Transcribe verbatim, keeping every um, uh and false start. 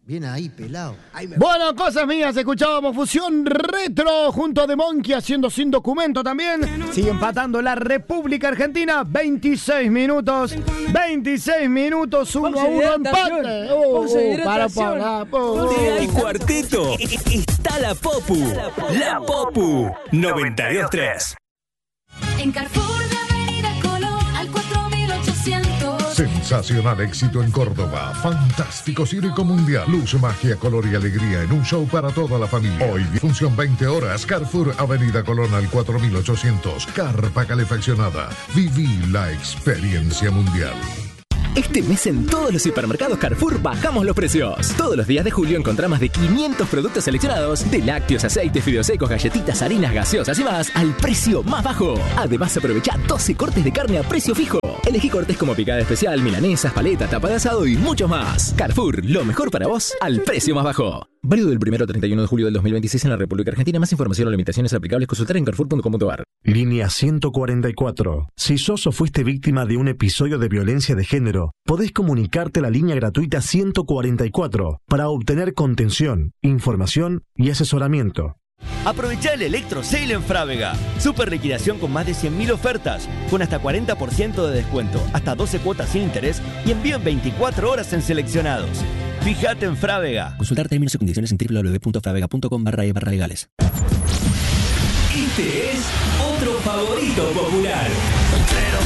Bien ahí, pelado. Ahí me... Bueno, cosas mías, escuchábamos Fusión Retro junto a The Monkey haciendo Sin Documento también. Sigue empatando la República Argentina, veintiséis minutos, veintiséis minutos, uno a uno empate. Oh, oh, para, para, oh, oh. Hay cuarteto, está la Popu, la Popu, noventa y dos tres. En Carrefour de Avenida Colón al cuatro mil ochocientos. Sensacional éxito en Córdoba. Fantástico circo mundial. Luz, magia, color y alegría en un show para toda la familia. Hoy, función veinte horas. Carrefour, Avenida Colón al cuatro mil ochocientos. Carpa calefaccionada. Viví la experiencia mundial. Este mes en todos los supermercados Carrefour bajamos los precios. Todos los días de julio encontrá más de quinientos productos seleccionados, de lácteos, aceites, fideos secos, galletitas, harinas, gaseosas y más, al precio más bajo. Además, aprovecha doce cortes de carne a precio fijo. Elegí cortes como picada especial, milanesas, paleta, tapa de asado y mucho más. Carrefour, lo mejor para vos, al precio más bajo. Válido del primero al treinta y uno de julio del dos mil veintiséis en la República Argentina. Más información o limitaciones aplicables consultar en carrefour punto com punto a r. Línea ciento cuarenta y cuatro. Si sos o fuiste víctima de un episodio de violencia de género, podés comunicarte a la línea gratuita ciento cuarenta y cuatro para obtener contención, información y asesoramiento. Aprovecha el Electro Sale en Frávega. Super liquidación con más de cien mil ofertas, con hasta cuarenta por ciento de descuento, hasta doce cuotas sin interés y envío en veinticuatro horas en seleccionados. Fíjate en Frávega. Consultar términos y condiciones en doble u doble u doble u punto fravega punto com barra e barra legales. Este es otro favorito popular.